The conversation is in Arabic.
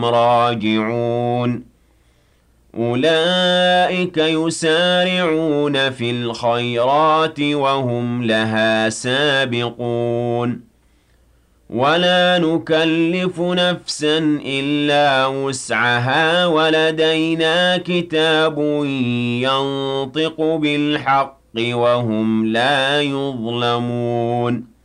راجعون أولئك يسارعون في الخيرات وهم لها سابقون ولا نكلف نفسا إلا وسعها ولدينا كتاب ينطق بالحق وهم لا يظلمون